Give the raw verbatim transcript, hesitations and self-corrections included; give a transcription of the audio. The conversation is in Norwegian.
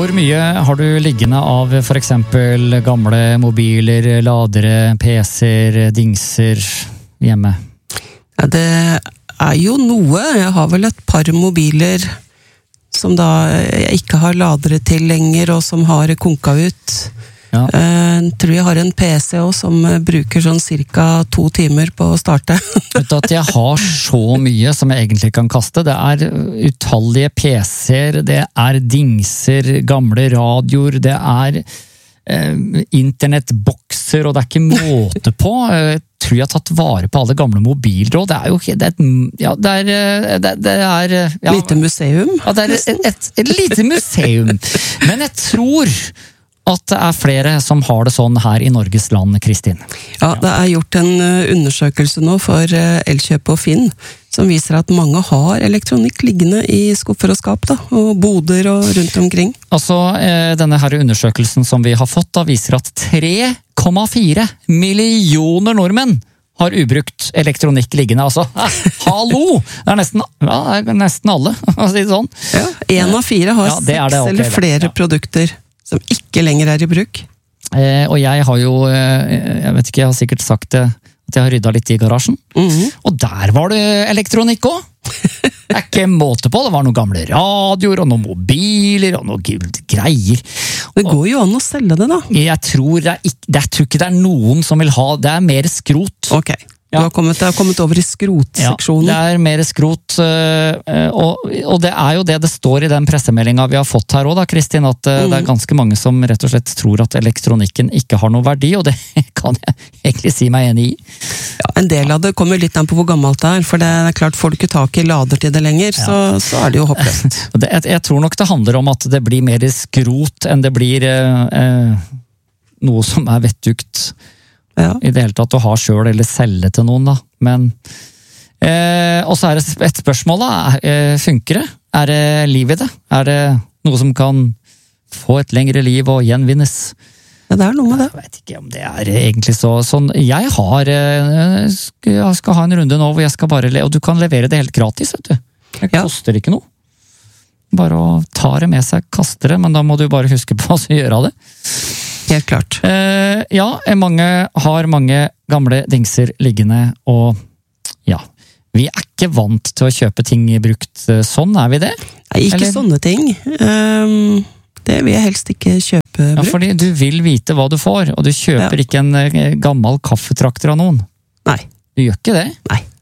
Hvor mye har du liggende av for eksempel gamle mobiler, ladere, P C-er, dingser hjemme? Ja, det er jo noe. Jeg har vel et par mobiler som da jeg ikke har ladere til lenger, og som har konka ut. Ja. Jeg tror jeg har en P C også, som bruker sånn cirka to timer på å starte. Vet du at jeg har så mye som jeg egentlig kan kaste. Det er utallige P C-er, det er dingser, gamle radioer, det er eh, internettbokser, og det er ikke måte på. Jeg tror jeg har tatt vare på alle gamle mobiler, og det er jo det er, et, ja, det er, det, det er ja, Lite museum. Ja, det er et, et, et lite museum. Men jeg tror at det er flere som har det sånn her i Norges land, Kristin. Ja, det er gjort en undersøkelse nå for Elkjøp og Finn, som viser at mange har elektronikk liggende i skuffer og skap, da, og boder og rundt omkring. Altså, denne her undersøkelsen som vi har fått, da, viser at tre komma fire millioner nordmenn har ubrukt elektronikk liggende, altså. Hallo! Det er nesten, ja, det er nesten alle, å si det sånn. Ja, en av fire har ja, det det, seks okay, eller flere ja. produkter som ikke lenger er i bruk. Eh, og jeg har jo, eh, jeg vet ikke, jeg har sikkert sagt det, at jeg har ryddet litt i garasjen. Mm-hmm. Og der var det elektronikk også. Det er ikke måte på, det var noen gamle radioer, og noen mobiler, og noen greier. Det går jo an å selge det da. Jeg tror, det er ikke, jeg tror ikke det er noen som vil ha, det er mer skrot. Ok. Du har kommet, har kommet over i skrotseksjonen. Ja, det er mer skrot, og, og det er jo det det står i den pressemeldingen vi har fått her også, da, Kristin, at mm. det er ganske mange som rett og slett tror at elektronikken ikke har noen verdi, og det kan jeg egentlig si meg enig i. Ja, en del av det kommer litt an på hvor gammelt det er, for det er klart, får du ikke tak i lader til det lenger, ja. så, så er det jo håpløst. det, jeg, jeg tror nok det handler om at det blir mer skrot enn det blir eh, eh, noe som er vettugt. Ja. I det hele tatt å ha selv eller selge til noen da, men eh, og så er det et spørsmål da, eh, funker det? Er det liv i det? Er det noe som kan få et lengre liv og gjenvinnes? Ja, det er noe med det. Jeg vet ikke om det er egentlig så, sånn, jeg har, eh, jeg skal ha en runde nå hvor jeg skal bare, og du kan levere det helt gratis, vet du. Det koster ja. ikke noe. Bare å ta det med seg, kaste det, men da må du bare huske på å gjøre det. Helt klart. Eh, ja, mange har mange gamle dingser liggende, og ja, vi er ikke vant til å kjøpe ting brukt sånn, er vi det? Nei, ikke Eller? sånne ting. Um, det vil jeg helst ikke kjøpe brukt. Ja, fordi du vil vite hva du får, og du kjøper ja. ikke en gammel kaffetrakter av noen. Nei. Du gjør ikke det? Nei.